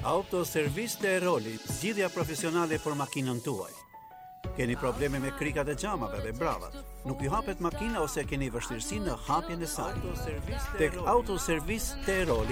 Autoservis te Roli, zgjidhja profesionale për makinën tuaj. Keni probleme me krikat e xhamave dhe bravat? Nuk ju hapet makina ose keni vështirësi në hapjen e saj? Tek Autoservis te Roli